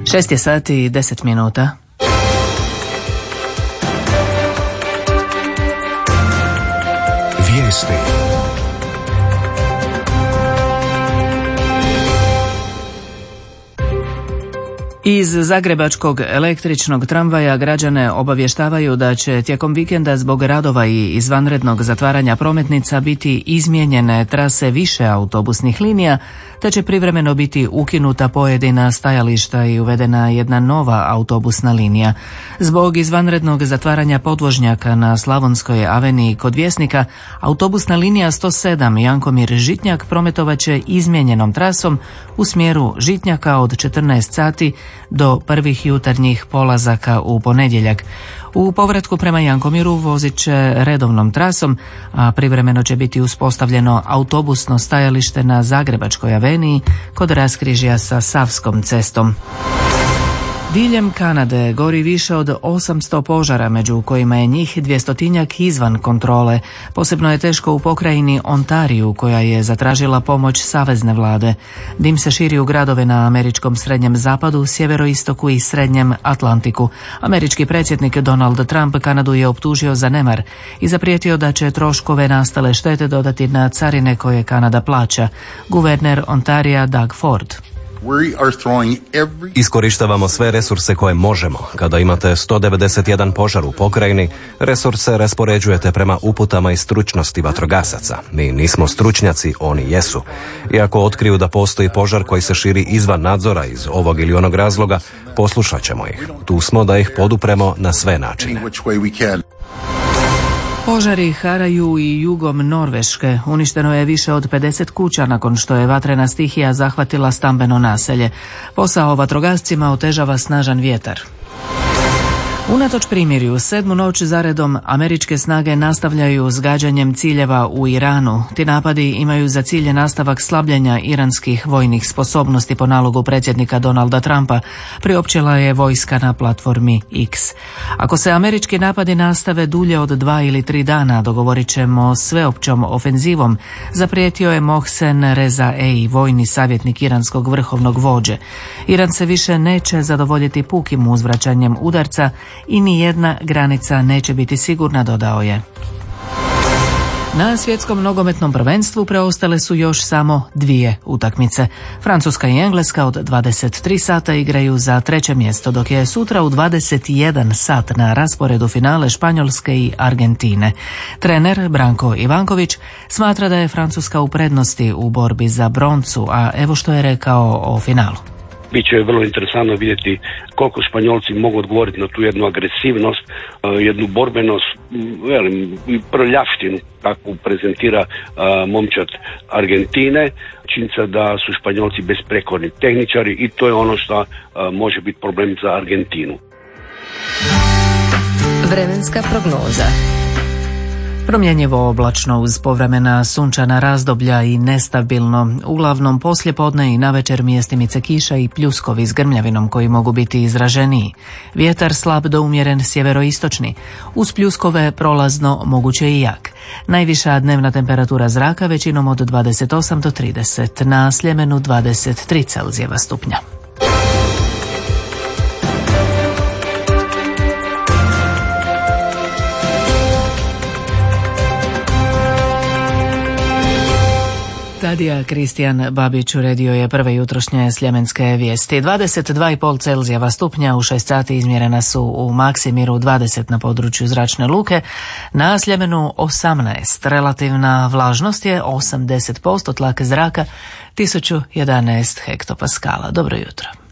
6 sati i 10 minuta. Vijesti. Iz zagrebačkog električnog tramvaja građane obavještavaju da će tijekom vikenda zbog radova i izvanrednog zatvaranja prometnica biti izmijenjene trase više autobusnih linija, te će privremeno biti ukinuta pojedina stajališta i uvedena jedna nova autobusna linija. Zbog izvanrednog zatvaranja podvožnjaka na Slavonskoj aveniji kod Vjesnika, autobusna linija 107 Jankomir-Žitnjak prometovaće izmijenjenom trasom u smjeru Žitnjaka od 14 sati do prvih jutarnjih polazaka u ponedjeljak. U povratku prema Jankomiru vozit će redovnom trasom, a privremeno će biti uspostavljeno autobusno stajalište na Zagrebačkoj aveniji kod raskrižja sa Savskom cestom. Diljem Kanade gori više od 800 požara, među kojima je njih 200-tinjak izvan kontrole. Posebno je teško u pokrajini Ontariju, koja je zatražila pomoć savezne vlade. Dim se širi u gradove na američkom srednjem zapadu, sjeveroistoku i srednjem Atlantiku. Američki predsjednik Donald Trump Kanadu je optužio za nemar i zaprijetio da će troškove nastale štete dodati na carine koje Kanada plaća. Guverner Ontarija Doug Ford: Iskorištavamo sve resurse koje možemo. Kada imate 191 požar u pokrajini, resurse raspoređujete prema uputama i stručnosti vatrogasaca. Mi nismo stručnjaci, oni jesu. I ako otkriju da postoji požar koji se širi izvan nadzora iz ovog ili onog razloga, poslušat ćemo ih. Tu smo da ih podupremo na sve načine. Požari haraju i jugom Norveške. Uništeno je više od 50 kuća nakon što je vatrena stihija zahvatila stambeno naselje. Posao vatrogascima otežava snažan vjetar. Unatoč primirju, 7. noć zaredom američke snage nastavljaju s gađanjem ciljeva u Iranu. Ti napadi imaju za cilj nastavak slabljenja iranskih vojnih sposobnosti po nalogu predsjednika Donalda Trumpa, priopćila je vojska na platformi X. Ako se američki napadi nastave dulje od 2 ili 3 dana, dogovorit ćemo sveopćom ofenzivom, zaprijetio je Mohsen Rezaei, vojni savjetnik iranskog vrhovnog vođe. Iran se više neće zadovoljiti pukim uzvraćanjem udarca i ni jedna granica neće biti sigurna, dodao je. Na svjetskom nogometnom prvenstvu preostale su još samo 2 utakmice. Francuska i Engleska od 23 sata igraju za 3. mjesto, dok je sutra u 21 sat na rasporedu finale Španjolske i Argentine. Trener Branko Ivanković smatra da je Francuska u prednosti u borbi za broncu, a evo što je rekao o finalu. Biće vrlo interesantno vidjeti koliko Španjolci mogu odgovoriti na tu jednu agresivnost, jednu borbenost, prljavštinu, kako prezentira momčad Argentine. Činjenica da su Španjolci besprekorni tehničari i to je ono što može biti problem za Argentinu. Vremenska prognoza. Promjenjivo oblačno uz povremena sunčana razdoblja i nestabilno, uglavnom poslijepodne i navečer mjestimice kiša i pljuskovi s grmljavinom koji mogu biti izraženiji. Vjetar slab do umjeren sjeveroistočni, uz pljuskove prolazno moguće i jak. Najviša dnevna temperatura zraka većinom od 28 do 30, na Sljemenu 23 Celzijeva stupnja. Tadija Kristijan Babić uredio je prve jutrošnje sljemenske vijesti. 22,5 Celzijeva stupnja u 6 sati izmjerena su u Maksimiru, 20 na području Zračne luke, na Sljemenu 18. Relativna vlažnost je 80%, tlak zraka 1011 hektopaskala. Dobro jutro.